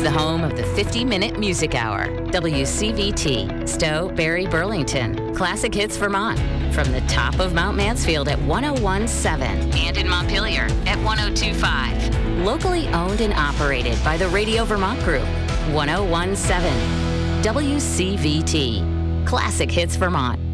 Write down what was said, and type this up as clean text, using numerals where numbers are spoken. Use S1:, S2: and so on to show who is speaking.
S1: the home of the 50-minute music hour. WCVT, Stowe, Barry, Burlington. Classic Hits Vermont. From the top of Mount Mansfield at 101.7 and in Montpelier at 102.5. Locally owned and operated by the Radio Vermont Group. 101.7. WCVT. Classic Hits Vermont.